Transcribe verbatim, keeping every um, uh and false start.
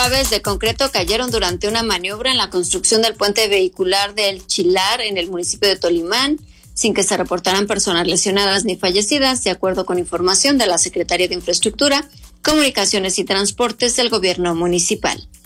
Aves de concreto cayeron durante una maniobra en la construcción del puente vehicular del Chilar en el municipio de Tolimán, sin que se reportaran personas lesionadas ni fallecidas, de acuerdo con información de la Secretaría de Infraestructura, Comunicaciones y Transportes del Gobierno Municipal.